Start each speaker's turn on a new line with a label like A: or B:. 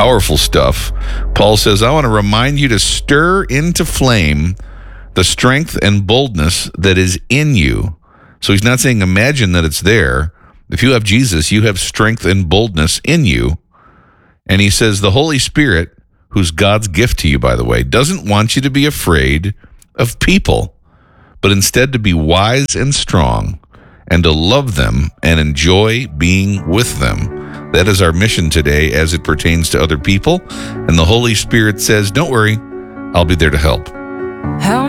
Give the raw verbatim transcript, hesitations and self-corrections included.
A: Powerful stuff. Paul says, I want to remind you to stir into flame the strength and boldness that is in you. So he's not saying imagine that it's there. If you have Jesus, you have strength and boldness in you. And he says the Holy Spirit, who's God's gift to you, by the way, doesn't want you to be afraid of people, but instead to be wise and strong and to love them and enjoy being with them. That is our mission today as it pertains to other people. And the Holy Spirit says, don't worry, I'll be there to help.
B: How